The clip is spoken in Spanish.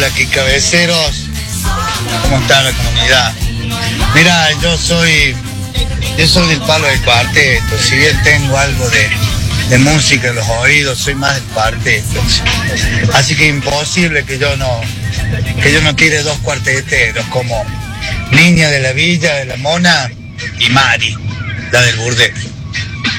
Hola, qué cabeceros. ¿Cómo está la comunidad? Mira, yo soy del palo del cuarteto. Si bien tengo algo de música en los oídos, soy más del cuarteto. Así que imposible que yo no tire dos cuarteteros como Niña de la Villa, de la Mona y Mari, la del burdel.